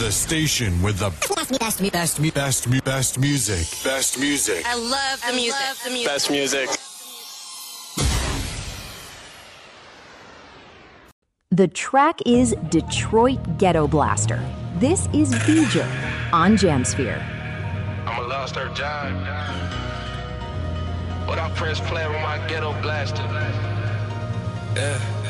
The station with the best music. Best music. I love the music. Best music. The track is Detroit Ghetto Blaster. This is V'ger on Jamsphere. I'm a lost earth giant. But I press play with my ghetto blaster. Yeah.